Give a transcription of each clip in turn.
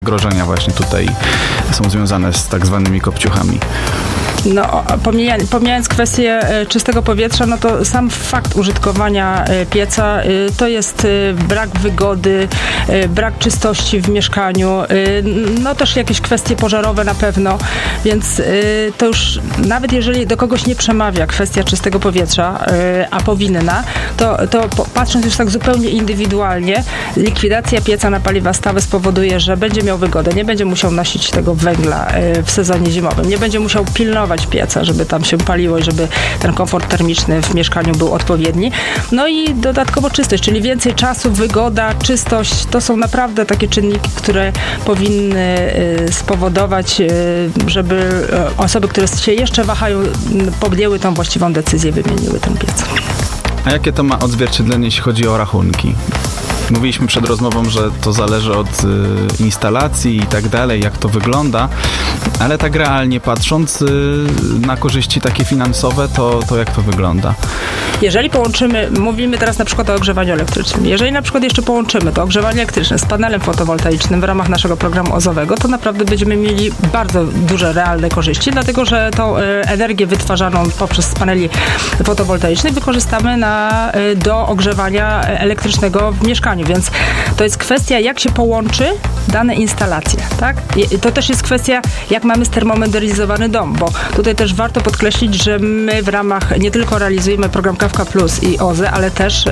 zagrożenia właśnie tutaj są związane z tak zwanymi kopciuchami? No, pomijając kwestię czystego powietrza, no to sam fakt użytkowania pieca to jest brak wygody, brak czystości w mieszkaniu, no też jakieś kwestie pożarowe na pewno, więc to już nawet jeżeli do kogoś nie przemawia kwestia czystego powietrza, a powinna, to patrząc już tak zupełnie indywidualnie, likwidacja pieca na paliwa stałe spowoduje, że będzie miał wygodę, nie będzie musiał nosić tego węgla w sezonie zimowym, nie będzie musiał pilnować pieca, żeby tam się paliło i żeby ten komfort termiczny w mieszkaniu był odpowiedni. No i dodatkowo czystość, czyli więcej czasu, wygoda, czystość, to są naprawdę takie czynniki, które powinny spowodować, żeby osoby, które się jeszcze wahają, podjęły tą właściwą decyzję, wymieniły ten piec. A jakie to ma odzwierciedlenie, jeśli chodzi o rachunki? Mówiliśmy przed rozmową, że to zależy od instalacji i tak dalej, jak to wygląda, ale tak realnie patrząc na korzyści takie finansowe, to jak to wygląda? Jeżeli połączymy, mówimy teraz na przykład o ogrzewaniu elektrycznym, jeżeli na przykład jeszcze połączymy to ogrzewanie elektryczne z panelem fotowoltaicznym w ramach naszego programu OZE-owego, to naprawdę będziemy mieli bardzo duże realne korzyści, dlatego że tą energię wytwarzaną poprzez paneli fotowoltaicznych wykorzystamy do ogrzewania elektrycznego w mieszkaniu, więc to jest kwestia, jak się połączy dane instalacje, tak? I to też jest kwestia, jak mamy stermomodernizowany dom, bo tutaj też warto podkreślić, że my w ramach nie tylko realizujemy program Kawka Plus i OZE, ale też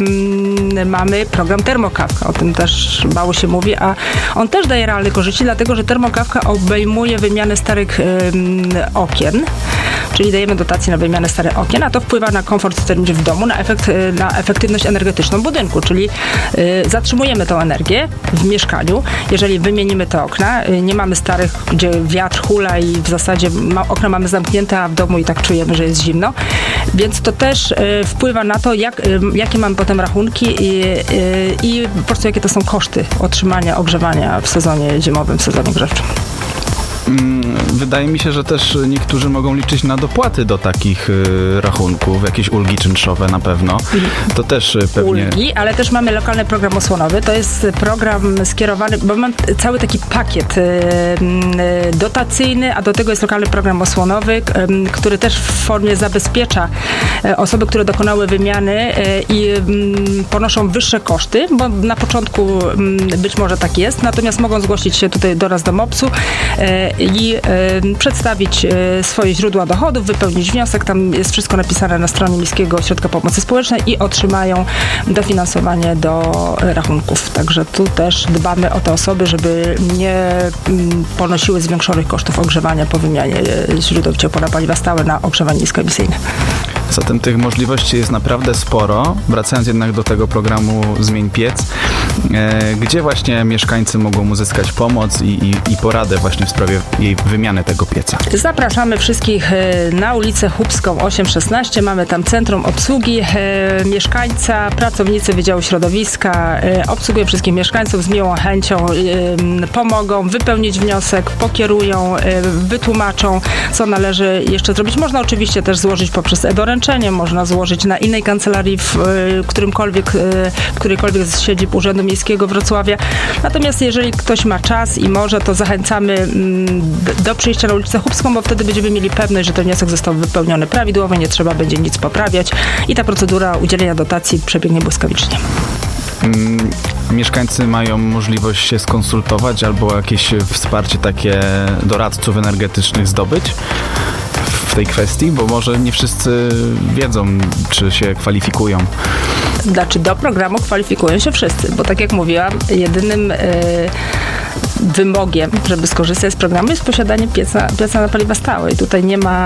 mamy program Termokawka, o tym też mało się mówi, a on też daje realne korzyści, dlatego że Termokawka obejmuje wymianę starych okien, czyli dajemy dotację na wymianę starych okien, a to wpływa na komfort termiczny w domu, na efektywność energetyczną budynku, czyli zatrzymujemy tą energię w mieszkaniu. Jeżeli wymienimy te okna, nie mamy starych, gdzie wiatr hula i w zasadzie okna mamy zamknięte, a w domu i tak czujemy, że jest zimno, więc to też wpływa na to, jakie mamy potem rachunki i po prostu jakie to są koszty otrzymania ogrzewania w sezonie zimowym, w sezonie grzewczym. Wydaje mi się, że też niektórzy mogą liczyć na dopłaty do takich rachunków, jakieś ulgi czynszowe na pewno. To też pewnie... Ulgi, ale też mamy lokalny program osłonowy. To jest program skierowany, bo mamy cały taki pakiet dotacyjny, a do tego jest lokalny program osłonowy, który też w formie zabezpiecza osoby, które dokonały wymiany i ponoszą wyższe koszty, bo na początku być może tak jest, natomiast mogą zgłosić się tutaj do nas do MOPS-u i przedstawić swoje źródła dochodów, wypełnić wniosek, tam jest wszystko napisane na stronie Miejskiego Ośrodka Pomocy Społecznej i otrzymają dofinansowanie do rachunków. Także tu też dbamy o te osoby, żeby nie ponosiły zwiększonych kosztów ogrzewania po wymianie źródeł ciepła na paliwa stałe na ogrzewanie niskoemisyjne. Zatem tych możliwości jest naprawdę sporo. Wracając jednak do tego programu Zmień Piec, gdzie właśnie mieszkańcy mogą uzyskać pomoc i poradę właśnie w sprawie jej wymiany tego pieca? Zapraszamy wszystkich na ulicę Chłopską 816. Mamy tam centrum obsługi mieszkańca, pracownicy Wydziału Środowiska obsługują wszystkich mieszkańców z miłą chęcią, pomogą wypełnić wniosek, pokierują, wytłumaczą, co należy jeszcze zrobić. Można oczywiście też złożyć poprzez e-doręczenie, można złożyć na innej kancelarii w którejkolwiek z siedzib Urzędu Miejskiego Wrocławia. Natomiast jeżeli ktoś ma czas i może, to zachęcamy do przyjścia na ulicę Chłopską, bo wtedy będziemy mieli pewność, że ten wniosek został wypełniony prawidłowo, nie trzeba będzie nic poprawiać i ta procedura udzielenia dotacji przebiegnie błyskawicznie. Mieszkańcy mają możliwość się skonsultować albo jakieś wsparcie takie doradców energetycznych zdobyć w tej kwestii, bo może nie wszyscy wiedzą, czy się kwalifikują. Znaczy do programu kwalifikują się wszyscy, bo tak jak mówiłam, jedynym wymogiem, żeby skorzystać z programu jest posiadanie pieca na paliwa stałe i tutaj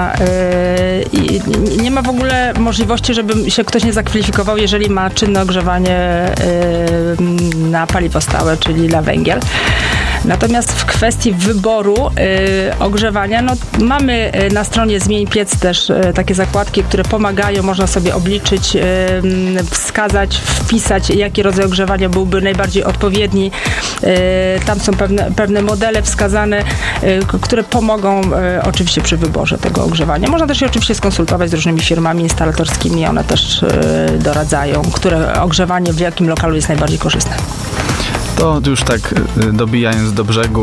nie ma w ogóle możliwości, żeby się ktoś nie zakwalifikował, jeżeli ma czynne ogrzewanie na paliwo stałe, czyli na węgiel. Natomiast w kwestii wyboru ogrzewania, no mamy na stronie Zmień Piec też takie zakładki, które pomagają, można sobie obliczyć, wskazać, wpisać, jaki rodzaj ogrzewania byłby najbardziej odpowiedni. Tam są pewne modele wskazane, które pomogą oczywiście przy wyborze tego ogrzewania. Można też się oczywiście skonsultować z różnymi firmami instalatorskimi, one też doradzają, które ogrzewanie w jakim lokalu jest najbardziej korzystne. To już tak dobijając do brzegu,